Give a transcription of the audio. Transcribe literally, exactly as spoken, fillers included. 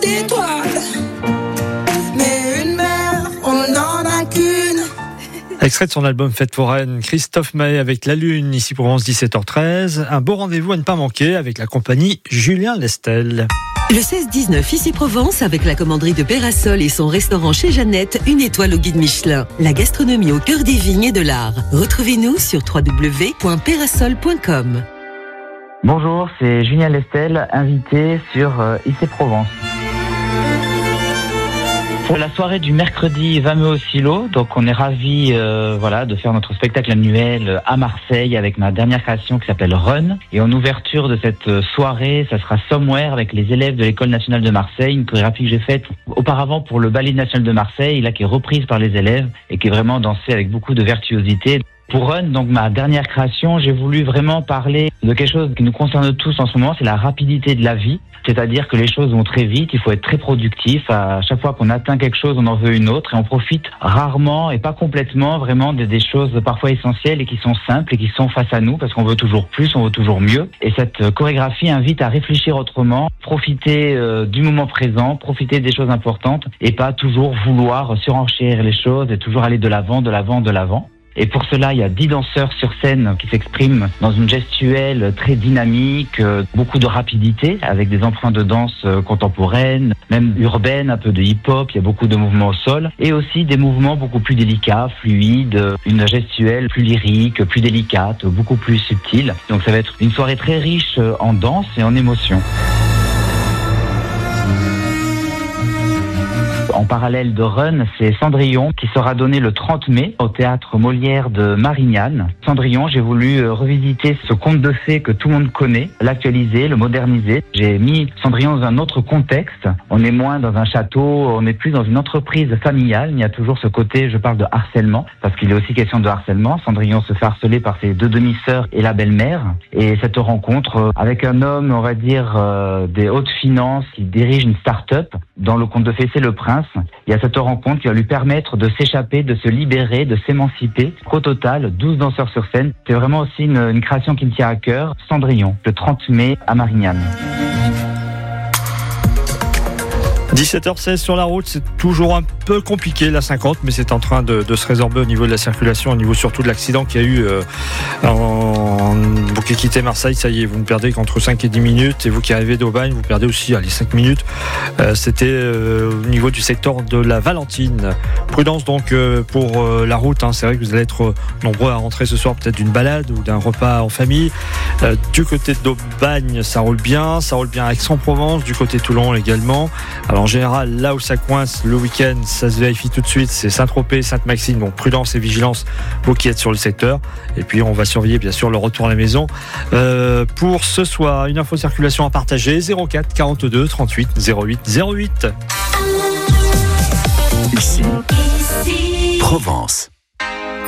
d'étoiles. Mais une mère, on n'en a qu'une. Extrait de son album Fête foraine, Christophe Mahé avec La Lune, ici Provence, dix-sept heures treize. Un beau rendez-vous à ne pas manquer avec la compagnie Julien Lestel. Le seize dix-neuf, ici Provence, avec la commanderie de Pérasol et son restaurant chez Jeannette, une étoile au guide Michelin. La gastronomie au cœur des vignes et de l'art. Retrouvez-nous sur w w w point pérasol point com. Bonjour, c'est Julien Lestel, invité sur euh, ici Provence. Pour la soirée du mercredi vingt mai au Silo, donc on est ravis euh, voilà, de faire notre spectacle annuel à Marseille avec ma dernière création qui s'appelle Run. Et en ouverture de cette soirée, ça sera Somewhere avec les élèves de l'École nationale de Marseille, une chorégraphie que j'ai faite auparavant pour le Ballet national de Marseille, là qui est reprise par les élèves et qui est vraiment dansée avec beaucoup de virtuosité. Pour Run, donc ma dernière création, j'ai voulu vraiment parler de quelque chose qui nous concerne tous en ce moment, c'est la rapidité de la vie. C'est-à-dire que les choses vont très vite, il faut être très productif. À chaque fois qu'on atteint quelque chose, on en veut une autre et on profite rarement et pas complètement vraiment de, des choses parfois essentielles et qui sont simples et qui sont face à nous parce qu'on veut toujours plus, on veut toujours mieux. Et cette chorégraphie invite à réfléchir autrement, profiter euh, du moment présent, profiter des choses importantes et pas toujours vouloir surenchérir les choses et toujours aller de l'avant, de l'avant, de l'avant. Et pour cela, il y a dix danseurs sur scène qui s'expriment dans une gestuelle très dynamique, beaucoup de rapidité, avec des empreintes de danse contemporaine, même urbaine, un peu de hip-hop, il y a beaucoup de mouvements au sol, et aussi des mouvements beaucoup plus délicats, fluides, une gestuelle plus lyrique, plus délicate, beaucoup plus subtile. Donc ça va être une soirée très riche en danse et en émotion. En parallèle de Run, c'est Cendrillon qui sera donné le trente mai au théâtre Molière de Marignane. Cendrillon, j'ai voulu revisiter ce conte de fées que tout le monde connaît, l'actualiser, le moderniser. J'ai mis Cendrillon dans un autre contexte. On est moins dans un château, on est plus dans une entreprise familiale. Il y a toujours ce côté, je parle de harcèlement, parce qu'il est aussi question de harcèlement. Cendrillon se fait harceler par ses deux demi-sœurs et la belle-mère. Et cette rencontre avec un homme, on va dire, euh, des hautes finances, qui dirige une start-up. Dans le conte de fées, c'est le prince. Il y a cette rencontre qui va lui permettre de s'échapper, de se libérer, de s'émanciper. Au total, douze danseurs sur scène. C'est vraiment aussi une, une création qui me tient à cœur. Cendrillon, le trente mai à Marignane. dix-sept heures seize sur la route, c'est toujours un peu compliqué la cinquante, mais c'est en train de, de se résorber au niveau de la circulation, au niveau surtout de l'accident qu'il y a eu euh, en, vous qui quittez Marseille, ça y est, vous ne perdez qu'entre cinq et dix minutes, et vous qui arrivez d'Aubagne, vous perdez aussi allez, cinq minutes. Euh, c'était euh, au niveau du secteur de la Valentine. Prudence donc euh, pour euh, la route, hein. C'est vrai que vous allez être nombreux à rentrer ce soir peut-être d'une balade ou d'un repas en famille. Euh, du côté d'Aubagne, ça roule bien, ça roule bien à Aix-en-Provence, du côté de Toulon également. Alors en général, là où ça coince le week-end, ça se vérifie tout de suite, c'est Saint-Tropez, Sainte-Maxime, donc prudence et vigilance, vous qui êtes sur le secteur. Et puis on va surveiller bien sûr le retour à la maison. Euh, pour ce soir, une info circulation à partager, zéro quatre quarante-deux trente-huit zéro huit zéro huit. Ici, Provence.